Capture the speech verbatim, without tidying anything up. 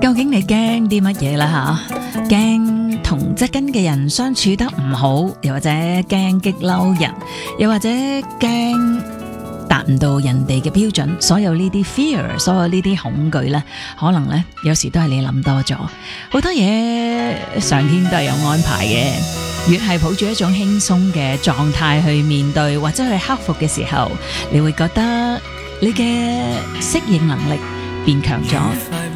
究竟你驚啲乜嘢啦吓？驚同側跟嘅人相處得唔好，又或者驚激嬲人，又或者驚達唔到人哋嘅標準。所有呢啲 fear， 所有呢啲恐懼呢，可能呢，有時都係你諗多咗。好多嘢上天都係有安排嘅，越係抱住一種輕鬆嘅狀態去面對或者去克服嘅時候，你會覺得你嘅適應能力變強咗。